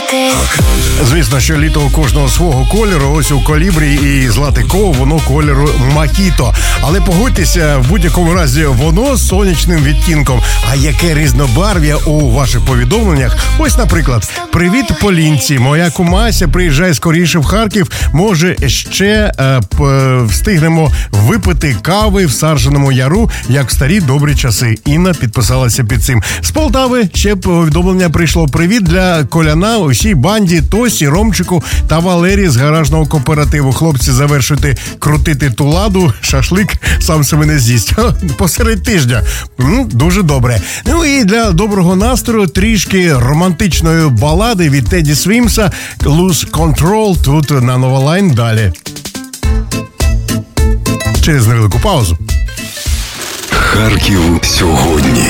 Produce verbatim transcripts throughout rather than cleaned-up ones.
світи. Звісно, що літо у кожного свого кольору. Ось у Колібрі і Златикову воно кольору Мохіто. Але погодьтеся, в будь-якому разі воно з сонячним відтінком. А яке різнобарв'я у ваших повідомленнях? Ось, наприклад, привіт Полінці. Моя кумася приїжджає скоріше в Харків. Може, ще е, п, встигнемо випити кави в Сарженому Яру, як в старі добрі часи. Інна підписалася під цим. З Полтави ще повідомлення прийшло. Привіт для Коляна, усій банді, Тосі, Ромчику та Валерії з гаражного кооперативу. Хлопці, завершуйте крутити ту ладу, шашлик сам себе не з'їсть. Посеред тижня. М, дуже добре. Ну і для доброго настрою трішки романтичної балади від Теді Свімса «Lose Control» тут на Nova Line далі. Через невелику паузу. Харків сьогодні.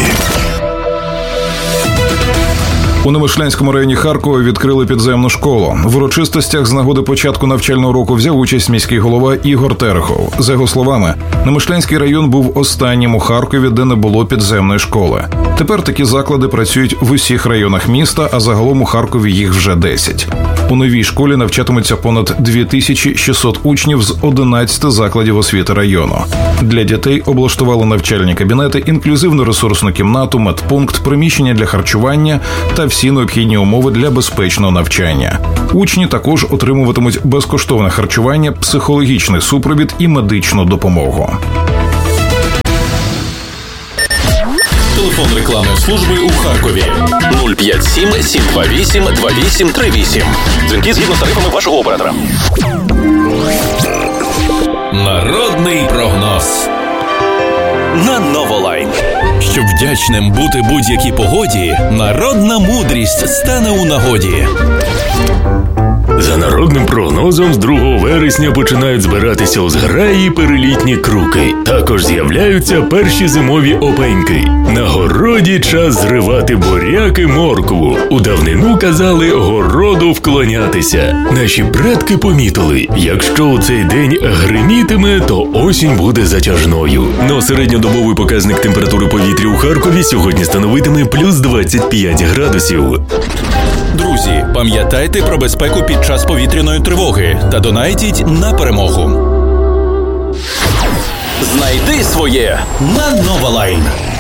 У Немишлянському районі Харкова відкрили підземну школу. В урочистостях з нагоди початку навчального року взяв участь міський голова Ігор Терехов. За його словами, Немишлянський район був останнім у Харкові, де не було підземної школи. Тепер такі заклади працюють в усіх районах міста, а загалом у Харкові їх вже десять. У новій школі навчатимуться понад дві тисячі шістсот учнів з одинадцяти закладів освіти району. Для дітей облаштували навчальні кабінети, інклюзивну ресурсну кімнату, медпункт, приміщення для харчування та всі необхідні умови для безпечного навчання. Учні також отримуватимуть безкоштовне харчування, психологічний супровід і медичну допомогу. Телефон рекламної служби у Харкові нуль п'ять сім сім два вісім два вісім три вісім. Дзвінки згідно з тарифами вашого оператора. Народний прогноз на Новолайн. Щоб вдячним бути будь-якій погоді, народна мудрість стане у нагоді. За народним прогнозом, з другого вересня починають збиратися у зграї перелітні круки. Також з'являються перші зимові опеньки. На городі час зривати буряк і моркву. У давнину казали городу вклонятися. Наші предки помітили, якщо у цей день гримітиме, то осінь буде затяжною. Но середньодобовий показник температури повітря у Харкові сьогодні становитиме плюс двадцять п'ять градусів. Друзі, пам'ятайте про безпеку під час повітряної тривоги та донайтіть на перемогу. Знайди своє на Новолайн.